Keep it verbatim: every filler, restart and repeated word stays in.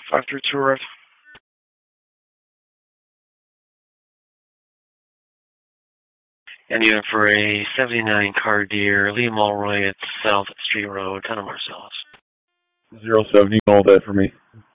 five three two arrived. And you have for a seventy-nine car deer, Lee Mulroy at South Street Road, Town of Marcellus. zero seventy, all that for me.